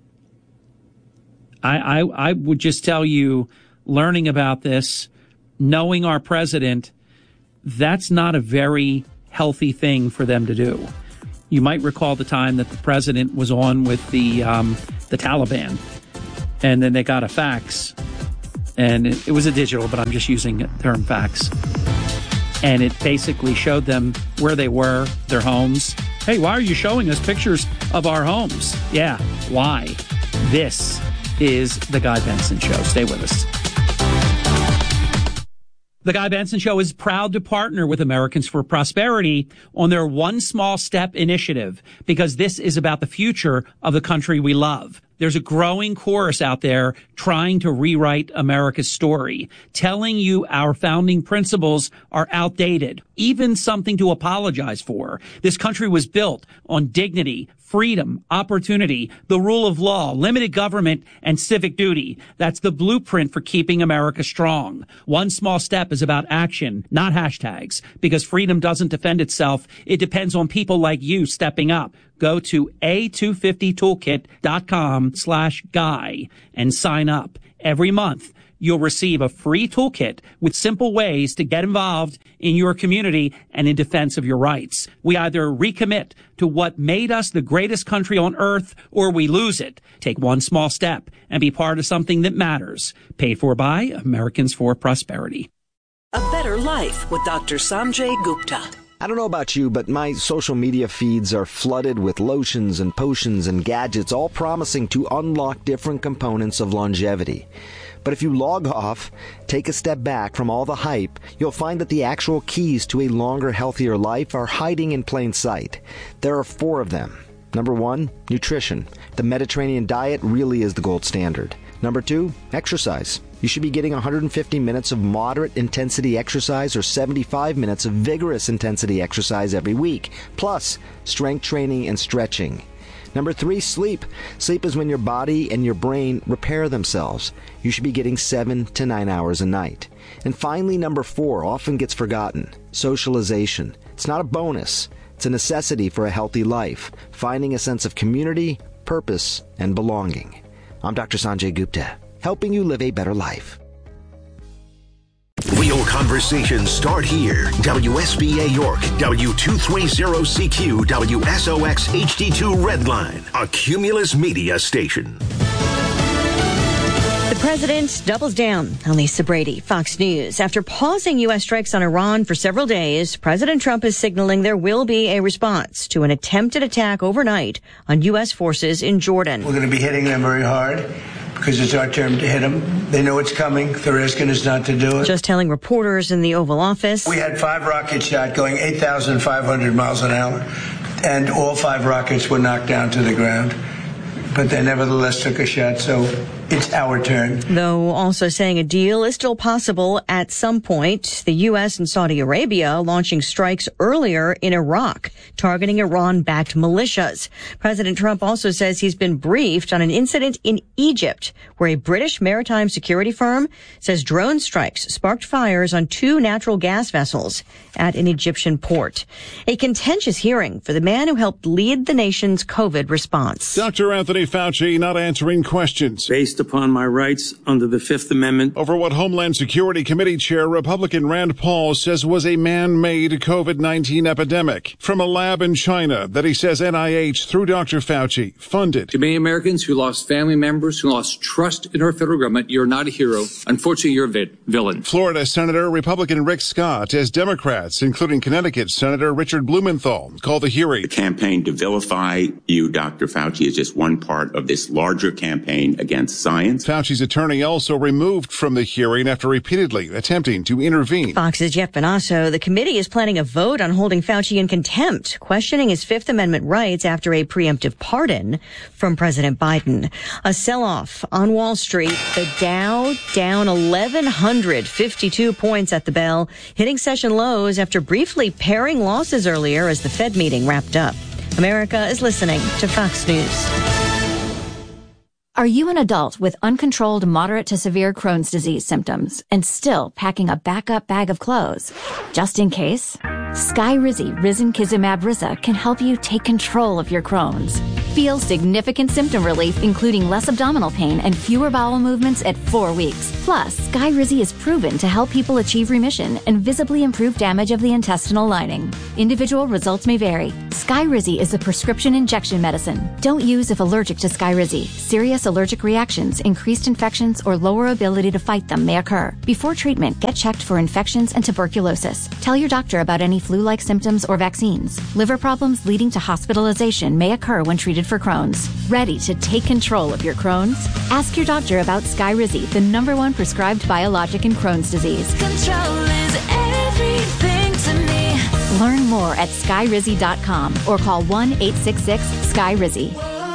I, I, I would just tell you, learning about this, knowing our president, that's not a very healthy thing for them to do. You might recall the time that the president was on with the um, the Taliban, and then they got a fax, and it, it was a digital, but I'm just using the term fax. And it basically showed them where they were, their homes. Hey, why are you showing us pictures of our homes? Yeah, why? This is The Guy Benson Show. Stay with us. The Guy Benson Show is proud to partner with Americans for Prosperity on their One Small Step initiative, because this is about the future of the country we love. There's a growing chorus out there trying to rewrite America's story, telling you our founding principles are outdated, even something to apologize for. This country was built on dignity, freedom, opportunity, the rule of law, limited government, and civic duty. That's the blueprint for keeping America strong. One Small Step is about action, not hashtags, because freedom doesn't defend itself. It depends on people like you stepping up. Go to A two fifty toolkit dot com slash guy and sign up. Every month, you'll receive a free toolkit with simple ways to get involved in your community and in defense of your rights. We either recommit to what made us the greatest country on earth, or we lose it. Take one small step and be part of something that matters. Paid for by Americans for Prosperity. A Better Life with Doctor Sanjay Gupta. I don't know about you, but my social media feeds are flooded with lotions and potions and gadgets, all promising to unlock different components of longevity. But if you log off, take a step back from all the hype, you'll find that the actual keys to a longer, healthier life are hiding in plain sight. There are four of them. Number one, nutrition. The Mediterranean diet really is the gold standard. Number two, exercise. You should be getting one hundred fifty minutes of moderate intensity exercise or seventy-five minutes of vigorous intensity exercise every week, plus strength training and stretching. Number three, sleep. Sleep is when your body and your brain repair themselves. You should be getting seven to nine hours a night. And finally, number four, often gets forgotten, socialization. It's not a bonus. It's a necessity for a healthy life, finding a sense of community, purpose, and belonging. I'm Doctor Sanjay Gupta, helping you live a better life. Real conversations start here. W S B A York, W two thirty C Q, W S O X H D two Redline, a Cumulus Media station. The president doubles down on Lisa Brady, Fox News. After pausing U S strikes on Iran for several days, President Trump is signaling there will be a response to an attempted attack overnight on U S forces in Jordan. We're going to be hitting them very hard because it's our turn to hit them. They know it's coming. They're asking us not to do it. Just telling reporters in the Oval Office. We had five rockets shot going eight thousand five hundred miles an hour, and all five rockets were knocked down to the ground. But they nevertheless took a shot, so it's our turn. Though also saying a deal is still possible at some point. The U S and Saudi Arabia launching strikes earlier in Iraq, targeting Iran-backed militias. President Trump also says he's been briefed on an incident in Egypt, where a British maritime security firm says drone strikes sparked fires on two natural gas vessels at an Egyptian port. A contentious hearing for the man who helped lead the nation's COVID response. Doctor Anthony Fauci not answering questions. Based based upon my rights under the Fifth Amendment. Over what Homeland Security Committee Chair Republican Rand Paul says was a man-made COVID nineteen epidemic from a lab in China that he says N I H, through Doctor Fauci, funded. To many Americans who lost family members, who lost trust in our federal government, you're not a hero. Unfortunately, you're a vi- villain. Florida Senator Republican Rick Scott, as Democrats, including Connecticut Senator Richard Blumenthal, call the hearing. The campaign to vilify you, Doctor Fauci, is just one part of this larger campaign against science. Fauci's attorney also removed from the hearing after repeatedly attempting to intervene. Fox's Jeff Benasso. The committee is planning a vote on holding Fauci in contempt, questioning his Fifth Amendment rights after a preemptive pardon from President Biden. A sell-off on Wall Street. The Dow down eleven fifty-two points at the bell, hitting session lows after briefly paring losses earlier as the Fed meeting wrapped up. America is listening to Fox News. Are you an adult with uncontrolled moderate to severe Crohn's disease symptoms and still packing a backup bag of clothes? Just in case, Skyrizi Risankizumab Riza can help you take control of your Crohn's. Feel significant symptom relief, including less abdominal pain and fewer bowel movements at four weeks. Plus, Skyrizi is proven to help people achieve remission and visibly improve damage of the intestinal lining. Individual results may vary. Skyrizi is a prescription injection medicine. Don't use if allergic to Skyrizi. Serious allergic reactions, increased infections, or lower ability to fight them may occur. Before treatment, get checked for infections and tuberculosis. Tell your doctor about any flu-like symptoms or vaccines. Liver problems leading to hospitalization may occur when treated for Crohn's. Ready to take control of your Crohn's? Ask your doctor about Skyrizi, the number one prescribed biologic in Crohn's disease. Control is everything to me. Learn more at skyrizi dot com or call one eight six six Skyrizi.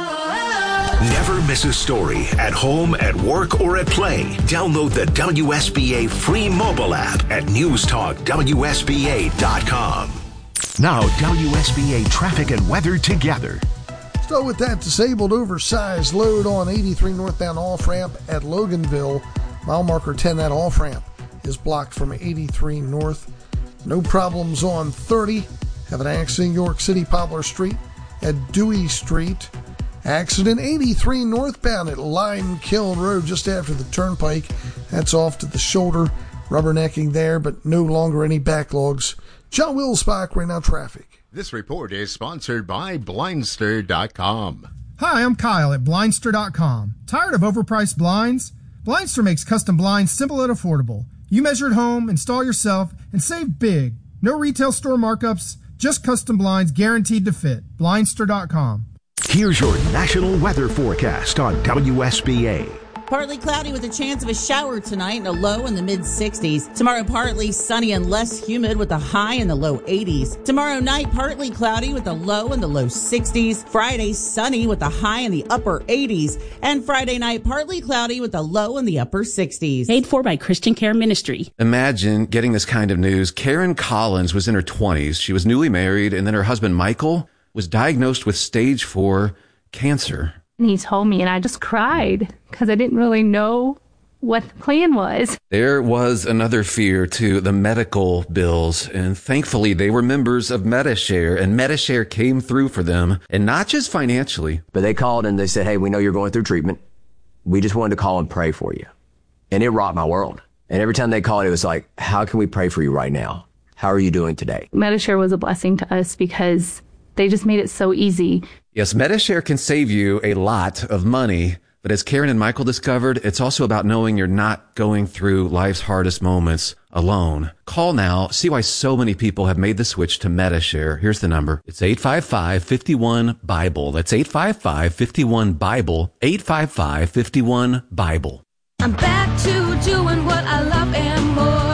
Never miss a story at home, at work, or at play. Download the W S B A free mobile app at news talk W S B A dot com. Now, W S B A traffic and weather together. So with that disabled oversized load on eighty-three northbound off-ramp at Loganville, mile marker ten, that off-ramp is blocked from eighty-three north. No problems on thirty. Have an accident York City Poplar Street at Dewey Street. Accident eighty-three northbound at Lime Kiln Road just after the turnpike. That's off to the shoulder. Rubbernecking there, but no longer any backlogs. John Wilsbach, right now traffic. This report is sponsored by Blindster dot com. Hi, I'm Kyle at Blindster dot com. Tired of overpriced blinds? Blindster makes custom blinds simple and affordable. You measure at home, install yourself, and save big. No retail store markups, just custom blinds guaranteed to fit. Blindster dot com. Here's your national weather forecast on W S B A. Partly cloudy with a chance of a shower tonight and a low in the mid sixties. Tomorrow, partly sunny and less humid with a high in the low eighties. Tomorrow night, partly cloudy with a low in the low sixties. Friday, sunny with a high in the upper eighties. And Friday night, partly cloudy with a low in the upper sixties. Paid for by Christian Care Ministry. Imagine getting this kind of news. Karen Collins was in her twenties. She was newly married, and then her husband, Michael, was diagnosed with stage four cancer. And he told me, and I just cried because I didn't really know what the plan was. There was another fear, too, the medical bills. And thankfully, they were members of Medi-Share, and Medi-Share came through for them, and not just financially. But they called and they said, hey, we know you're going through treatment. We just wanted to call and pray for you. And it rocked my world. And every time they called, it was like, how can we pray for you right now? How are you doing today? Medi-Share was a blessing to us because they just made it so easy. Yes, Medi-Share can save you a lot of money, but as Karen and Michael discovered, it's also about knowing you're not going through life's hardest moments alone. Call now, see why so many people have made the switch to Medi-Share. Here's the number. It's eight five five, five one, BIBLE. That's eight five five, five one, BIBLE. eight five five, five one, BIBLE. I'm back to doing what I love and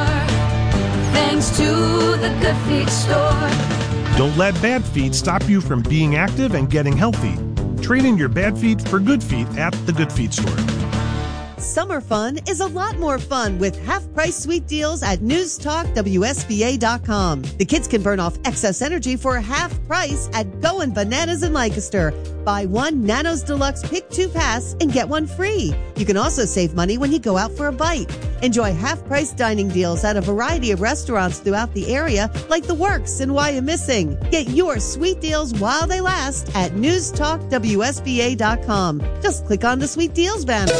more, thanks to the Good Feet store. Don't let bad feet stop you from being active and getting healthy. Trade in your bad feet for good feet at the Good Feet store. Summer fun is a lot more fun with half-price sweet deals at news talk W S B A dot com. The kids can burn off excess energy for half price at Goin' Bananas in Lancaster. Buy one Nanos Deluxe Pick two Pass and get one free. You can also save money when you go out for a bite. Enjoy half-price dining deals at a variety of restaurants throughout the area, like The Works and Wyomissing. Get your sweet deals while they last at news talk W S B A dot com. Just click on the Sweet Deals banner.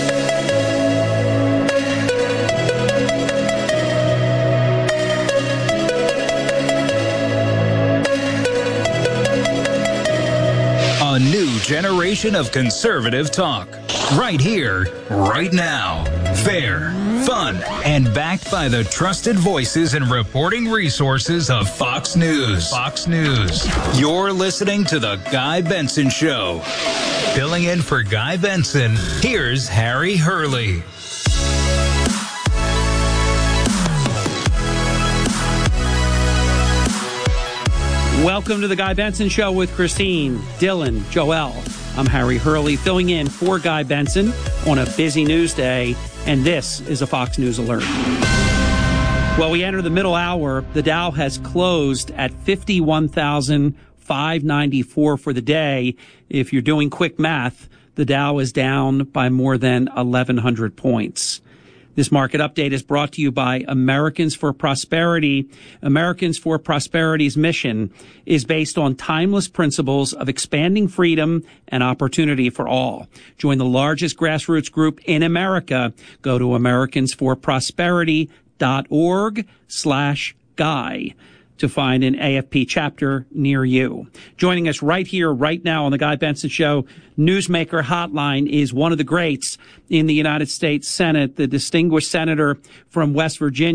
A new generation of conservative talk. Right here, right now. Fair, fun, and backed by the trusted voices and reporting resources of Fox News. Fox News. You're listening to The Guy Benson Show. Filling in for Guy Benson, here's Harry Hurley. Welcome to the Guy Benson Show with Christine, Dylan, Joel. I'm Harry Hurley, filling in for Guy Benson on a busy news day, and this is a Fox News Alert. Well, we enter the middle hour. The Dow has closed at fifty-one thousand five hundred ninety-four for the day. If you're doing quick math, the Dow is down by more than eleven hundred points. This market update is brought to you by Americans for Prosperity. Americans for Prosperity's mission is based on timeless principles of expanding freedom and opportunity for all. Join the largest grassroots group in America. Go to Americans for Prosperity dot org slash guy to find an A F P chapter near you. Joining us right here, right now on the Guy Benson Show Newsmaker Hotline is one of the greats in the United States Senate, the distinguished senator from West Virginia.